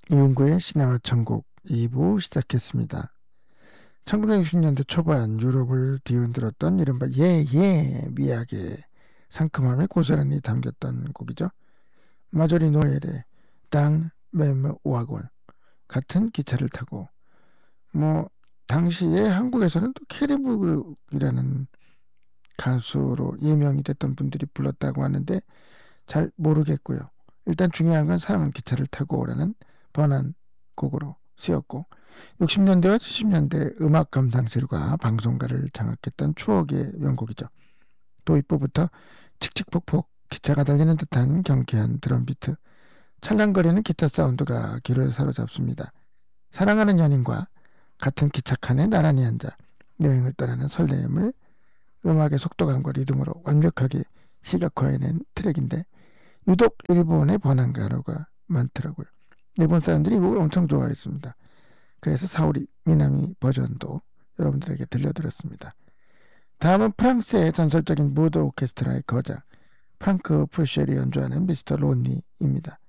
이윤구의 시네마 천국 2부 시작했습니다. 1960년대 초반 유럽을 뒤흔들었던 이른바 예예 미학의 상큼함의 고스란히 담겼던 곡이죠. 마조리 노엘의 당 메모 와곤 같은 기차를 타고 당시에 한국에서는 또 캐리북이라는 가수로 예명이 됐던 분들이 불렀다고 하는데 잘 모르겠고요. 일단 중요한 건 사랑은 기차를 타고라는 번안 곡으로 쓰였고 60년대와 70년대 음악 감상실과 방송가를 장악했던 추억의 명곡이죠. 도입부부터 칙칙폭폭 기차가 달리는 듯한 경쾌한 드럼비트, 찰랑거리는 기타 사운드가 귀를 사로잡습니다. 사랑하는 연인과 같은 기차칸에 나란히 앉아 여행을 떠나는 설렘을 음악의 속도감과 리듬으로 완벽하게 시각화해낸 트랙인데 유독 일본의 번안가루가 많더라고요. 일본 사람들이 이 곡을 엄청 좋아했습니다. 그래서 사오리 미나미 버전도 여러분들에게 들려드렸습니다. 다음은 프랑스의 전설적인 무드 오케스트라의 거장 프랑크 프루셀이 연주하는 미스터 론리입니다.